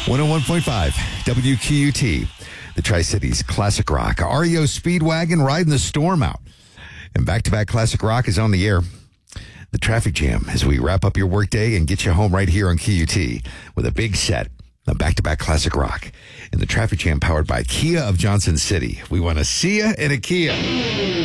101.5 WQUT, the Tri-Cities Classic Rock. REO Speedwagon riding the storm out. And back-to-back Classic Rock is on the air. The traffic jam as we wrap up your workday and get you home right here on QUT with a big set of back-to-back Classic Rock. And the traffic jam powered by Kia of Johnson City. We want to see you in a Kia.